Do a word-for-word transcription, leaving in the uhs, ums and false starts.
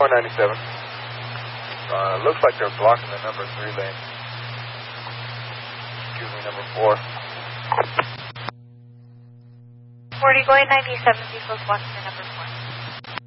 four ninety-seven. Uh, looks like they're blocking the number three lane. Excuse me, number four. forty going ninety-seven, vehicles blocking the number